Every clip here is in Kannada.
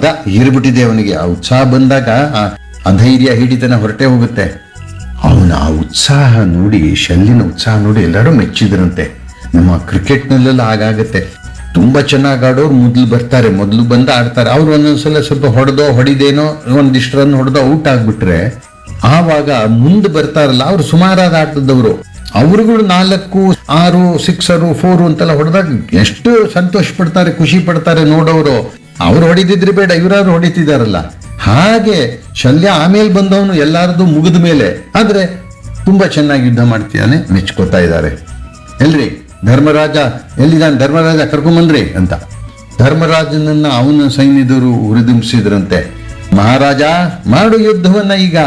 ಅರ್ಧ ಹೀರ್ಬಿಟ್ಟಿದೆ ಅವನಿಗೆ. ಆ ಉತ್ಸಾಹ ಬಂದಾಗ ಆ ಅಧೈರ್ಯ ಹಿಡಿತನ ಹೊರಟೆ ಹೋಗುತ್ತೆ. ಅವನ ಆ ಉತ್ಸಾಹ ನೋಡಿ, ಶಲ್ಯನ ಉತ್ಸಾಹ ನೋಡಿ ಎಲ್ಲರೂ ಮೆಚ್ಚಿದ್ರಂತೆ. ನಮ್ಮ ಕ್ರಿಕೆಟ್ನಲ್ಲೆಲ್ಲ ಹಾಗಾಗತ್ತೆ. ತುಂಬಾ ಚೆನ್ನಾಗಿ ಆಡೋರು ಮೊದಲು ಬಂದು ಆಡ್ತಾರೆ. ಅವ್ರು ಒಂದೊಂದ್ಸಲ ಸ್ವಲ್ಪ ಹೊಡಿದೇನೋ ಒಂದಿಷ್ಟು ರನ್ ಹೊಡೆದೋ ಔಟ್ ಆಗ್ಬಿಟ್ರೆ ಆವಾಗ ಮುಂದೆ ಬರ್ತಾರಲ್ಲ ಅವ್ರು ಸುಮಾರಾದ ಆಟದವರು, ಅವ್ರುಗಳು 4, 6, 6, 4 ಅಂತೆಲ್ಲ ಹೊಡೆದಾಗ ಎಷ್ಟು ಸಂತೋಷ ಪಡ್ತಾರೆ, ಖುಷಿ ಪಡ್ತಾರೆ ನೋಡೋರು. ಅವ್ರು ಹೊಡಿತಿದ್ರೆ ಬೇಡ, ಇವರಾದ್ರು ಹೊಡಿತಿದಾರಲ್ಲ. ಹಾಗೆ ಶಲ್ಯ ಆಮೇಲೆ ಬಂದವನು ಎಲ್ಲಾರದು ಮುಗಿದ ಮೇಲೆ ಆದ್ರೆ ತುಂಬಾ ಚೆನ್ನಾಗಿ ಯುದ್ಧ ಮಾಡ್ತಿದ್ದಾನೆ, ಮೆಚ್ಕೋತಾ ಇದ್ದಾರೆ. ಎಲ್ರಿ ಧರ್ಮರಾಜ ಎಲ್ಲಿದ್ದಾನೆ, ಧರ್ಮರಾಜ ಕರ್ಕೊಂಬಂದ್ರಿ ಅಂತ ಧರ್ಮರಾಜನನ್ನ ಅವನ ಸೈನ್ಯದವರು ಹುರಿದುಂಬಿಸಿದ್ರಂತೆ. ಮಹಾರಾಜ ಮಾಡು ಯುದ್ಧವನ್ನ, ಈಗ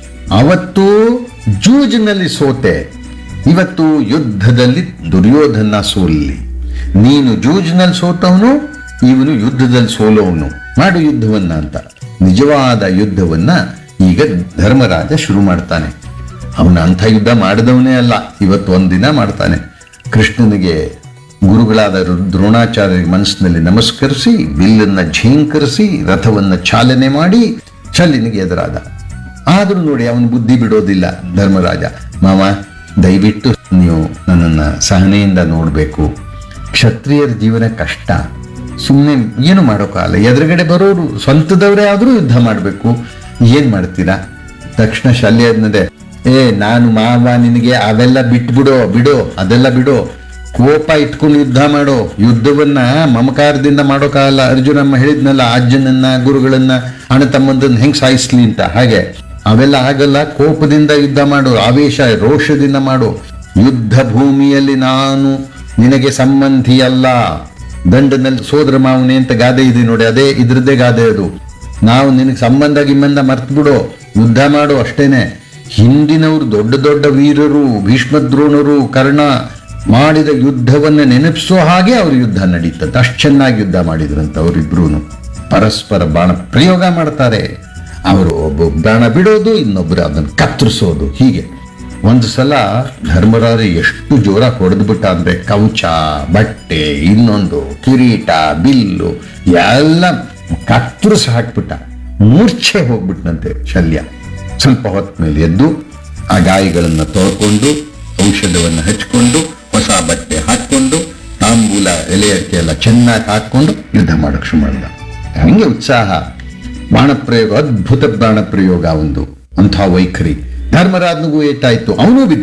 ಅವತ್ತು ಜೂಜಿನಲ್ಲಿ ಸೋತೆ, ಇವತ್ತು ಯುದ್ಧದಲ್ಲಿ ದುರ್ಯೋಧನ ಸೋಲ್ಲಿ. ನೀನು ಜೂಜಿನಲ್ಲಿ ಸೋತವನು, ಇವನು ಯುದ್ಧದಲ್ಲಿ ಸೋಲೋವನು, ಮಾಡು ಯುದ್ಧವನ್ನ ಅಂತ. ನಿಜವಾದ ಯುದ್ಧವನ್ನ ಈಗ ಧರ್ಮರಾಜ ಶುರು ಮಾಡ್ತಾನೆ. ಅವನ ಅಂಥ ಯುದ್ಧ ಮಾಡಿದವನೇ ಅಲ್ಲ, ಇವತ್ತು ಒಂದಿನ ಮಾಡ್ತಾನೆ. ಕೃಷ್ಣನಿಗೆ ಗುರುಗಳಾದ ದ್ರೋಣಾಚಾರ್ಯರಿಗೆ ಮನಸ್ಸಿನಲ್ಲಿ ನಮಸ್ಕರಿಸಿ, ಬಿಲ್ಲನ್ನ ಝೇಂಕರಿಸಿ, ರಥವನ್ನ ಚಾಲನೆ ಮಾಡಿ ಶಲ್ಯನಿಗೆ ಎದುರಾದ. ಆದ್ರೂ ನೋಡಿ ಅವನು ಬುದ್ಧಿ ಬಿಡೋದಿಲ್ಲ ಧರ್ಮರಾಜ. ಮಾವ ದಯವಿಟ್ಟು ನೀವು ನನ್ನನ್ನು ಸಹನೆಯಿಂದ ನೋಡಬೇಕು. ಕ್ಷತ್ರಿಯರ ಜೀವನ ಕಷ್ಟ, ಸುಮ್ಮನೆ ಏನು ಮಾಡೋಕ್ಕಾಗಲ್ಲ. ಎದುರುಗಡೆ ಬರೋರು ಸ್ವಂತದವರೇ ಆದರೂ ಯುದ್ಧ ಮಾಡಬೇಕು, ಏನ್ ಮಾಡ್ತೀರಾ? ತಕ್ಷಣ ಶಲ್ಯ ಅನ್ನದೆ, ನಾನು ಮಾವ ನಿನಗೆ ಅವೆಲ್ಲ ಬಿಡು, ಅದೆಲ್ಲ ಬಿಡು, ಕೋಪ ಇಟ್ಕೊಂಡು ಯುದ್ಧ ಮಾಡೋ. ಯುದ್ಧವನ್ನ ಮಮಕಾರದಿಂದ ಮಾಡೋಕ್ಕಾಗಲ್ಲ. ಅರ್ಜುನಮ್ಮ ಹೇಳಿದ್ನಲ್ಲ, ಅಜ್ಜನನ್ನ ಗುರುಗಳನ್ನ ಅಣ್ಣ ತಮ್ಮಂದನ್ನ ಹೆಂಗ್ ಸಾಯಿಸ್ಲಿ ಅಂತ, ಹಾಗೆ ಅವೆಲ್ಲ ಆಗಲ್ಲ. ಕೋಪದಿಂದ ಯುದ್ಧ ಮಾಡು, ಆವೇಶ ರೋಷದಿಂದ ಮಾಡು. ಯುದ್ಧ ಭೂಮಿಯಲ್ಲಿ ನಾನು ನಿನಗೆ ಸಂಬಂಧಿಯಲ್ಲ. ದಂಡನಲ್ಲಿ ಸೋದರ ಮಾವನೇ ಅಂತ ಗಾದೆ ಇದೆ ನೋಡಿ, ಅದೇ ಇದ್ರದ್ದೇ ಗಾದೆ ಅದು. ನಾವು ನಿನಗೆ ಗಿಂಬಂಧ ಮರ್ತು ಬಿಡು, ಯುದ್ಧ ಮಾಡು ಅಷ್ಟೇನೆ. ಹಿಂದಿನವರು ದೊಡ್ಡ ದೊಡ್ಡ ವೀರರು, ಭೀಷ್ಮದ್ರೋಣರು, ಕರ್ಣ ಮಾಡಿದ ಯುದ್ಧವನ್ನ ನೆನಪಿಸೋ ಹಾಗೆ ಅವ್ರ ಯುದ್ಧ ನಡೀತಂತೆ. ಅಷ್ಟು ಚೆನ್ನಾಗಿ ಯುದ್ಧ ಮಾಡಿದ್ರಂತ ಅವರಿಬ್ರು. ಪರಸ್ಪರ ಬಾಣ ಪ್ರಯೋಗ ಮಾಡ್ತಾರೆ. ಅವರು ಒಬ್ಬ ಬಾಣ ಬಿಡೋದು, ಇನ್ನೊಬ್ಬರು ಅದನ್ನು ಕತ್ತರಿಸೋದು. ಹೀಗೆ ಒಂದು ಸಲ ಧರ್ಮರಾಜ ಎಷ್ಟು ಜೋರ ಹೊಡೆದು ಬಿಟ್ಟ ಅಂದ್ರೆ, ಕವಚ, ಬಟ್ಟೆ, ಇನ್ನೊಂದು ಕಿರೀಟ, ಬಿಲ್ಲು ಎಲ್ಲ ಕತ್ತರಿಸಿ ಹಾಕ್ಬಿಟ್ಟ. ಮೂರ್ಛೆ ಹೋಗ್ಬಿಟ್ನಂತೆ ಶಲ್ಯ. ಸ್ವಲ್ಪ ಹೊತ್ತ ಮೇಲೆ ಎದ್ದು ಆ ಗಾಯಗಳನ್ನು ತೊಳ್ಕೊಂಡು, ಔಷಧವನ್ನು ಹಚ್ಕೊಂಡು, ಹೊಸ ಬಟ್ಟೆ ಹಾಕೊಂಡು, ತಾಂಬೂಲ ಎಲೆ ಅಡಿಕೆ ಎಲ್ಲ ಚೆನ್ನಾಗಿ ಹಾಕೊಂಡು ಯುದ್ಧ ಮಾಡಕ್ ಶುರು ಮಾಡಿದ. ಹಂಗೆ ಉತ್ಸಾಹ, ಬಾಣಪ್ರಯೋಗ, ಅದ್ಭುತ ಬಾಣಪ್ರಯೋಗ ಒಂದು. ಅಂಥ ವೈಖರಿ ಧರ್ಮರಾಜನಿಗೂ ಏಟಾಯ್ತು, ಅವನೂ ಬಿದ್ದ.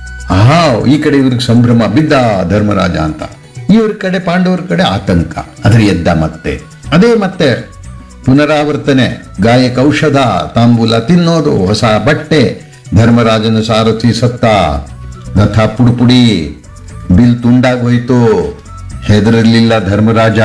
ಈ ಕಡೆ ಇವ್ರಿಗೆ ಸಂಭ್ರಮ, ಬಿದ್ದ ಧರ್ಮರಾಜ ಅಂತ. ಇವ್ರ ಕಡೆ ಪಾಂಡವರ ಕಡೆ ಆತಂಕ. ಅದ್ರ ಎದ್ದ ಮತ್ತೆ ಪುನರಾವರ್ತನೆ. ಗಾಯಕ ಔಷಧ, ತಾಂಬೂಲ ತಿನ್ನೋದು, ಹೊಸ ಬಟ್ಟೆ. ಧರ್ಮರಾಜನ ಸಾರಥಿ ಸತ್ತ, ರಥ ಪುಡುಪುಡಿ, ಬಿಲ್ ತುಂಡಾಗೋಯ್ತು. ಹೆದರಲಿಲ್ಲ ಧರ್ಮರಾಜ.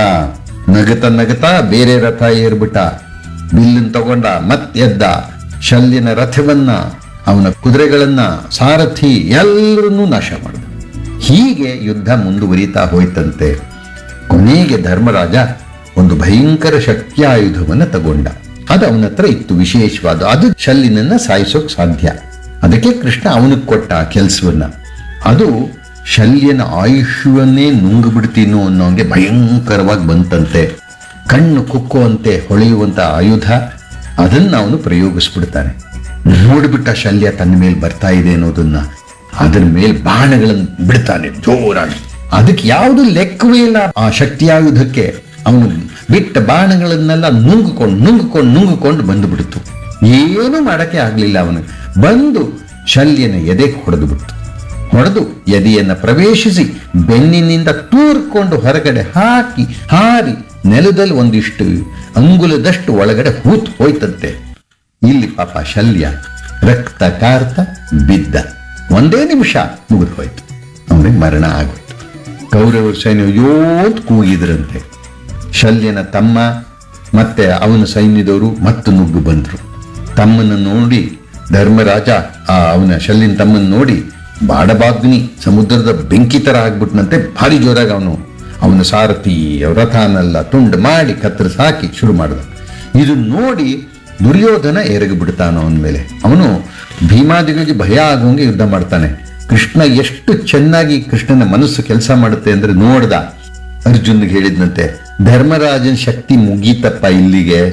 ನಗತ ಬೇರೆ ರಥ ಏರ್ಬಿಟ್ಟ, ಬಿಲ್ಲನ್ನು ತಗೊಂಡ, ಎದ್ದ. ಶಲ್ಯನ ರಥವನ್ನ, ಅವನ ಕುದುರೆಗಳನ್ನ, ಸಾರಥಿ ಎಲ್ಲರನ್ನೂ ನಾಶ ಮಾಡಿದ. ಹೀಗೆ ಯುದ್ಧ ಮುಂದುವರಿತಾ ಹೋಯ್ತಂತೆ. ಕೊನೆಗೆ ಧರ್ಮರಾಜ ಒಂದು ಭಯಂಕರ ಶಕ್ತಿಯಾಯುಧವನ್ನ ತಗೊಂಡ. ಅದು ಅವನ ಹತ್ರ ಇತ್ತು, ವಿಶೇಷವಾದ. ಅದು ಶಲ್ಯನನ್ನ ಸಾಯಿಸೋಕ್ ಸಾಧ್ಯ. ಅದಕ್ಕೆ ಕೃಷ್ಣ ಅವನಿಗೆ ಕೊಟ್ಟ ಕೆಲಸವನ್ನ. ಅದು ಶಲ್ಯನ ಆಯುಷ್ಯವನ್ನೇ ನುಂಗು ಬಿಡ್ತೀನೋ ಅನ್ನೋಂಗೆ ಭಯಂಕರವಾಗಿ ಬಂತಂತೆ. ಕಣ್ಣು ಕುಕ್ಕುವಂತೆ ಹೊಳೆಯುವಂತ ಆಯುಧ, ಅದನ್ನ ಅವನು ಪ್ರಯೋಗಿಸ್ಬಿಡ್ತಾನೆ. ನೋಡ್ಬಿಟ್ಟ ಶಲ್ಯ ತನ್ನ ಮೇಲೆ ಬರ್ತಾ ಇದೆ ಅನ್ನೋದನ್ನ. ಅದರ ಮೇಲೆ ಬಾಣಗಳನ್ನು ಬಿಡ್ತಾನೆ ಜೋರಾಗಿ. ಅದಕ್ಕೆ ಯಾವುದು ಲೆಕ್ಕವೇ ಇಲ್ಲ ಆ ಶಕ್ತಿಯಾಯುಧಕ್ಕೆ. ಅವನು ಬಿಟ್ಟ ಬಾಣಗಳನ್ನೆಲ್ಲ ನುಂಗುಕೊಂಡು ಬಂದು ಬಿಡ್ತು. ಏನು ಮಾಡಕ್ಕೆ ಆಗ್ಲಿಲ್ಲ ಅವನಿಗೆ. ಬಂದು ಶಲ್ಯನ ಎದೆಗೆ ಹೊಡೆದು ಎದೆಯನ್ನ ಪ್ರವೇಶಿಸಿ ಬೆನ್ನಿನಿಂದ ತೂರ್ಕೊಂಡು ಹೊರಗಡೆ ಹಾರಿ ನೆಲದಲ್ಲಿ ಒಂದಿಷ್ಟು ಅಂಗುಲದಷ್ಟು ಒಳಗಡೆ ಹೋಯ್ತಂತೆ. ಇಲ್ಲಿ ಪಾಪ ಶಲ್ಯ ರಕ್ತ ಕಾರ್ತ ಬಿದ್ದ. ಒಂದೇ ನಿಮಿಷ ಮುಗಿದು ಹೋಯ್ತು, ಅವನಿಗೆ ಮರಣ ಆಗೋಯ್ತು. ಕೌರವ ಸೈನ್ಯ ಯೋತ್ ಕೂಗಿದ್ರಂತೆ. ಶಲ್ಯನ ತಮ್ಮ ಮತ್ತೆ ಅವನ ಸೈನ್ಯದವರು ಮತ್ತೆ ನುಗ್ಗು ಬಂದ್ರು. ತಮ್ಮನ್ನು ನೋಡಿ ಧರ್ಮರಾಜ ಅವನ ಶಲ್ಯನ ತಮ್ಮನ್ನು ನೋಡಿ ಬಾಡಬಾಗ್ನಿ ಸಮುದ್ರದ ಬೆಂಕಿ ತರ ಆಗ್ಬಿಟ್ನಂತೆ. ಭಾರಿ ಜೋರಾಗಿ ಅವನ ಸಾರಥಿ ರಥನೆಲ್ಲ ತುಂಡು ಮಾಡಿ ಕತ್ತರಿಸಿ ಹಾಕಿ ಶುರು ಮಾಡಿದ. ಇದು ನೋಡಿ ದುರ್ಯೋಧನ ಎರಗಿ ಬಿಡ್ತಾನ ಅವನ ಮೇಲೆ. ಅವನು ಭೀಮಾದಿಗಳಿಗೆ ಭಯ ಆಗುವಂಗೆ ಯುದ್ಧ ಮಾಡ್ತಾನೆ. ಕೃಷ್ಣ ಎಷ್ಟು ಚೆನ್ನಾಗಿ ಕೃಷ್ಣನ ಮನಸ್ಸು ಕೆಲಸ ಮಾಡುತ್ತೆ ಅಂದ್ರೆ ನೋಡ್ದ. ಅರ್ಜುನ್ಗೆ ಹೇಳಿದ್ನಂತೆ, ಧರ್ಮರಾಜನ್ ಶಕ್ತಿ ಮುಗೀತಪ್ಪ ಇಲ್ಲಿಗೆ,